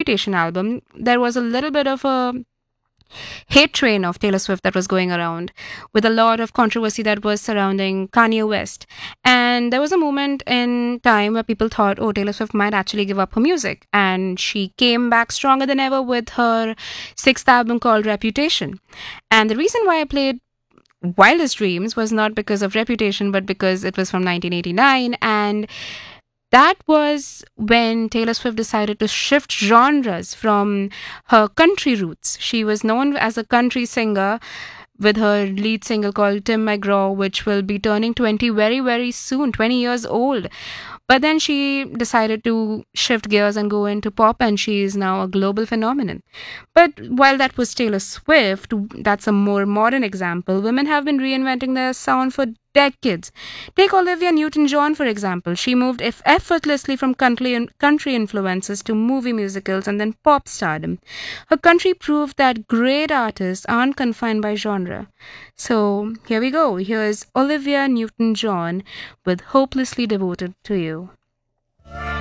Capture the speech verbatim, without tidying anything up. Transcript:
Reputation album, there was a little bit of a hate train of Taylor Swift that was going around, with a lot of controversy that was surrounding Kanye West. And there was a moment in time where people thought, oh, Taylor Swift might actually give up her music. And she came back stronger than ever with her sixth album called Reputation. And the reason why I played Wildest Dreams was not because of Reputation, but because it was from nineteen eighty-nine. And that was when Taylor Swift decided to shift genres from her country roots. She was known as a country singer with her lead single called Tim McGraw, which will be turning twenty very, very soon, twenty years old. But then she decided to shift gears and go into pop, and she is now a global phenomenon. But while that was Taylor Swift, that's a more modern example. Women have been reinventing their sound for decades. Take Olivia Newton-John, for example. She moved eff- effortlessly from country, country influences to movie musicals and then pop stardom. Her country proved that great artists aren't confined by genre. So here we go. Here's Olivia Newton-John with Hopelessly Devoted to You.